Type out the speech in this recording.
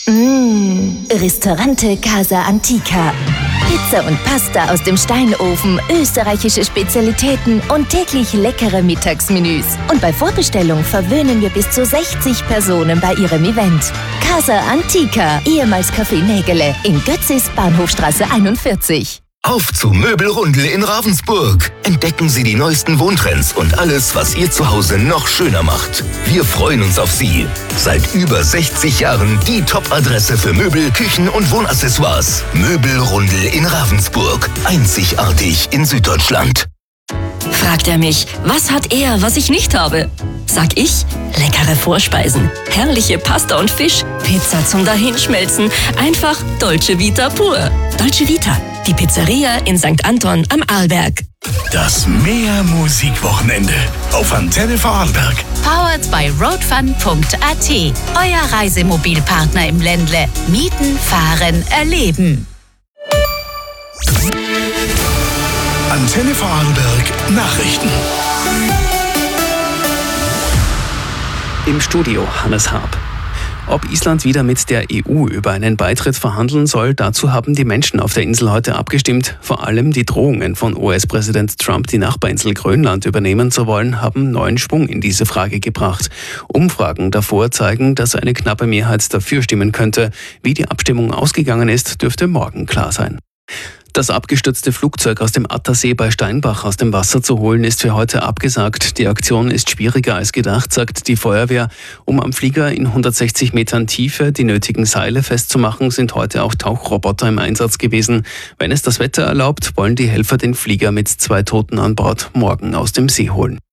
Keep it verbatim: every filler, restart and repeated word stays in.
Mmh, Ristorante Casa Antica. Pizza und Pasta aus dem Steinofen, österreichische Spezialitäten und täglich leckere Mittagsmenüs. Und bei Vorbestellung verwöhnen wir bis zu sechzig Personen bei Ihrem Event. Casa Antica, ehemals Café Nägele, in Götzis, Bahnhofstraße einundvierzig. Auf zu Möbelrundel in Ravensburg. Entdecken Sie die neuesten Wohntrends und alles, was Ihr Zuhause noch schöner macht. Wir freuen uns auf Sie. Seit über sechzig Jahren die Top-Adresse für Möbel, Küchen und Wohnaccessoires. Möbelrundel in Ravensburg. Einzigartig in Süddeutschland. Fragt er mich, was hat er, was ich nicht habe? Sag ich, leckere Vorspeisen, herrliche Pasta und Fisch, Pizza zum Dahinschmelzen, einfach Dolce Vita pur. Dolce Vita, die Pizzeria in Sankt Anton am Arlberg. Das Meer-Musik-Wochenende auf Antenne Vorarlberg. Powered by roadfun punkt a t. Euer Reisemobilpartner im Ländle. Mieten, fahren, erleben. Antenne Vorarlberg Nachrichten. Im Studio Hannes Harp. Ob Island wieder mit der E U über einen Beitritt verhandeln soll, dazu haben die Menschen auf der Insel heute abgestimmt. Vor allem die Drohungen von U S-Präsident Trump, die Nachbarinsel Grönland übernehmen zu wollen, haben neuen Schwung in diese Frage gebracht. Umfragen davor zeigen, dass eine knappe Mehrheit dafür stimmen könnte. Wie die Abstimmung ausgegangen ist, dürfte morgen klar sein. Das abgestürzte Flugzeug aus dem Attersee bei Steinbach aus dem Wasser zu holen, ist für heute abgesagt. Die Aktion ist schwieriger als gedacht, sagt die Feuerwehr. Um am Flieger in hundertsechzig Metern Tiefe die nötigen Seile festzumachen, sind heute auch Tauchroboter im Einsatz gewesen. Wenn es das Wetter erlaubt, wollen die Helfer den Flieger mit zwei Toten an Bord morgen aus dem See holen.